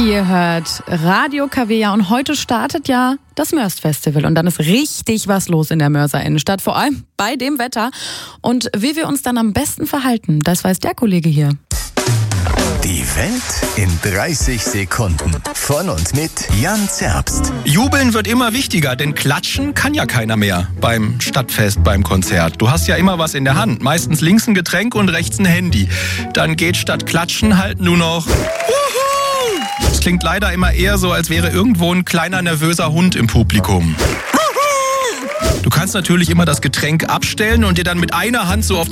Ihr hört Radio KW und heute startet ja das Mörst-Festival und dann ist richtig was los in der Mörser Innenstadt, vor allem bei dem Wetter. Und wie wir uns dann am besten verhalten, das weiß der Kollege hier. Die Welt in 30 Sekunden. Von und mit Jan Zerbst. Jubeln wird immer wichtiger, denn klatschen kann ja keiner mehr beim Stadtfest, beim Konzert. Du hast ja immer was in der Hand, meistens links ein Getränk und rechts ein Handy. Dann geht statt klatschen halt nur noch Wuhu! Das klingt leider immer eher so, als wäre irgendwo ein kleiner nervöser Hund im Publikum. Du kannst natürlich immer das Getränk abstellen und dir dann mit einer Hand so auf